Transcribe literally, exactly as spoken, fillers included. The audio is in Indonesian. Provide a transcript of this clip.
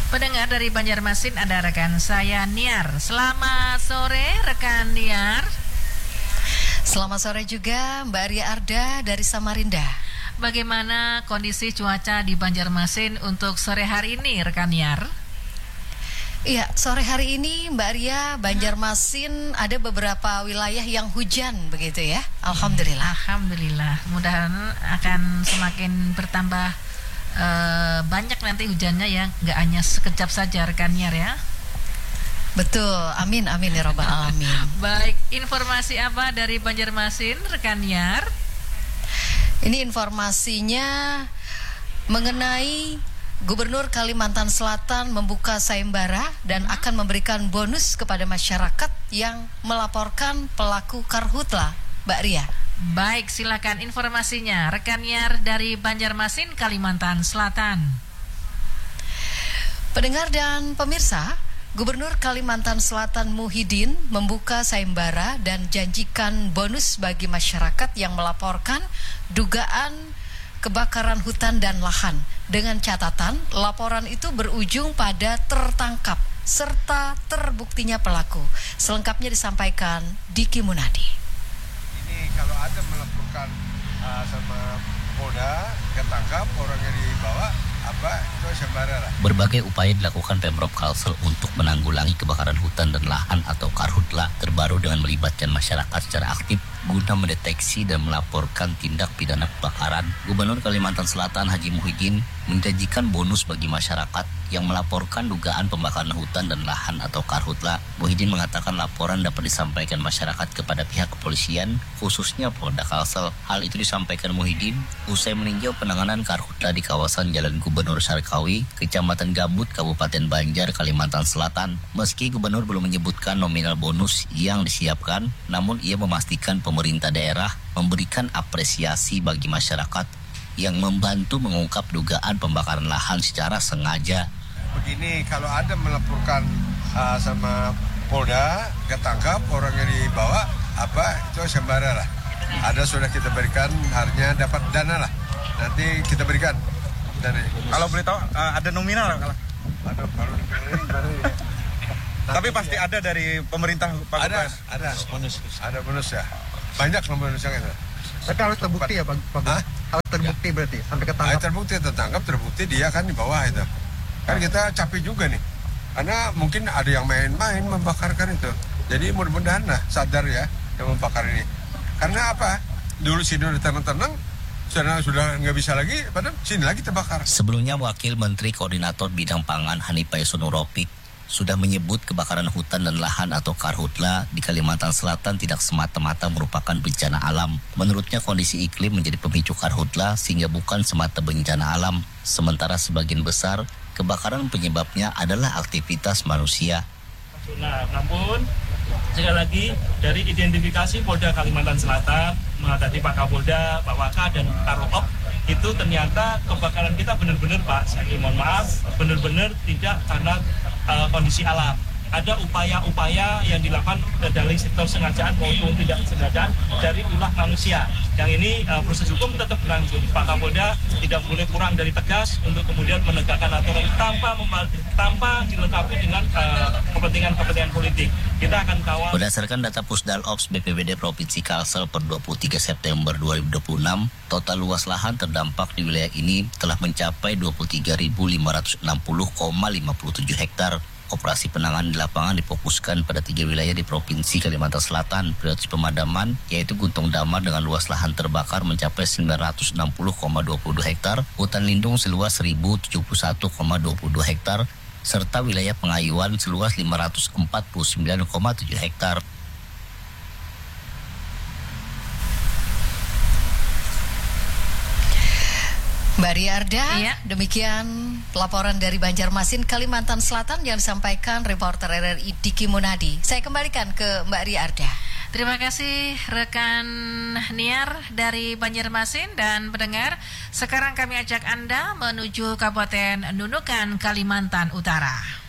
Pendengar dari Banjarmasin, ada rekan saya Niar. Selamat sore rekan Niar. Selamat sore juga Mbak Arya Arda dari Samarinda. Bagaimana kondisi cuaca di Banjarmasin untuk sore hari ini rekan Niar? Iya, sore hari ini Mbak Arya, Banjarmasin ada beberapa wilayah yang hujan begitu ya. Alhamdulillah. Alhamdulillah. Mudah-mudahan akan semakin bertambah uh, banyak nanti hujannya ya, nggak hanya sekejap saja rekan Niar ya. Betul, amin amin ya robbal alamin. Baik, informasi apa dari Banjarmasin rekan Niar? Ini informasinya mengenai Gubernur Kalimantan Selatan membuka sayembara dan hmm. akan memberikan bonus kepada masyarakat yang melaporkan pelaku karhutla, Mbak Ria. Baik, silakan informasinya rekan Niar dari Banjarmasin, Kalimantan Selatan. Pendengar dan pemirsa, Gubernur Kalimantan Selatan Muhyiddin membuka sayembara dan janjikan bonus bagi masyarakat yang melaporkan dugaan kebakaran hutan dan lahan, dengan catatan laporan itu berujung pada tertangkap serta terbuktinya pelaku. Selengkapnya disampaikan Diki Munadi. Ini kalau ada melaporkan uh, sama Polda, ketangkap, orangnya dibawa, apa itu sayembara lah. Berbagai upaya dilakukan Pemprov Kalsel untuk menanggulangi kebakaran hutan dan lahan atau karhutla, terbaru dengan melibatkan masyarakat secara aktif guna mendeteksi dan melaporkan tindak pidana kebakaran. Gubernur Kalimantan Selatan Haji Muhyiddin menjanjikan bonus bagi masyarakat yang melaporkan dugaan pembakaran hutan dan lahan atau karhutla. Muhyiddin mengatakan laporan dapat disampaikan masyarakat kepada pihak kepolisian, khususnya Polda Kalsel. Hal itu disampaikan Muhyiddin usai meninjau penanganan karhutla di kawasan Jalan Gubernur Sarkawi, Kecamatan Gambut, Kabupaten Banjar, Kalimantan Selatan. Meski gubernur belum menyebutkan nominal bonus yang disiapkan, namun ia memastikan pemerintah daerah memberikan apresiasi bagi masyarakat yang membantu mengungkap dugaan pembakaran lahan secara sengaja. Begini, kalau ada melaporkan uh, sama Polda, ketangkap, orangnya dibawa, apa itu sayembara lah. Ada sudah kita berikan, harinya dapat dana lah. Nanti kita berikan. Dari, kalau boleh tahu uh, ada nominal nggak? Ada kalau dari, tapi pasti ya. Ada dari pemerintah Pak. Ada, ada bonus, ada bonus ya. Banyak bonus yang itu. Tapi harus terbukti ya Pak. Hah? Harus terbukti ya. Berarti sampai ketangkap. Ah, terbukti tertangkap, terbukti dia kan di bawah itu. Kan kita capek juga nih. Karena mungkin ada yang main-main membakarkan itu. Jadi mudah-mudahan lah sadar ya yang membakar ini. Karena apa? Dulu sini udah tenang-tenang, sudah sudah nggak bisa lagi, padahal sini lagi terbakar. Sebelumnya Wakil Menteri Koordinator Bidang Pangan Hanifah Sonuropik sudah menyebut kebakaran hutan dan lahan atau karhutla di Kalimantan Selatan tidak semata-mata merupakan bencana alam. Menurutnya kondisi iklim menjadi pemicu karhutla sehingga bukan semata bencana alam. Sementara sebagian besar kebakaran penyebabnya adalah aktivitas manusia. Nah, namun sekali lagi dari identifikasi Polda Kalimantan Selatan, tadi Pak Kapolda, Pak Waka dan Karop, itu ternyata kebakaran kita benar-benar Pak, saya mohon maaf, benar-benar tidak karena uh, kondisi alam. Ada upaya-upaya yang dilakukan dari sektor sengajaan maupun tidak sengajaan dari ulah manusia. Yang ini uh, proses hukum tetap berlangsung. Pak Kapolda tidak boleh kurang dari tegas untuk kemudian menegakkan aturan tanpa tanpa dilengkapi dengan uh, kepentingan-kepentingan politik. Kita akan kawal. Berdasarkan data Pusdal Ops B P B D Provinsi Kalsel per dua puluh tiga September dua ribu dua puluh enam, total luas lahan terdampak di wilayah ini telah mencapai dua puluh tiga ribu lima ratus enam puluh koma lima puluh tujuh hektar. Operasi penanganan di lapangan difokuskan pada tiga wilayah di Provinsi Kalimantan Selatan. Prioritas pemadaman yaitu Guntung Damar dengan luas lahan terbakar mencapai sembilan ratus enam puluh koma dua puluh dua hektar, hutan lindung seluas seribu tujuh puluh satu koma dua puluh dua hektar, serta wilayah pengayuan seluas lima ratus empat puluh sembilan koma tujuh hektar. Mbak Ria Arda, iya. Demikian laporan dari Banjarmasin, Kalimantan Selatan yang disampaikan reporter R R I Diki Munadi. Saya kembalikan ke Mbak Ria Arda. Terima kasih rekan Niar dari Banjarmasin dan pendengar. Sekarang kami ajak Anda menuju Kabupaten Nunukan, Kalimantan Utara.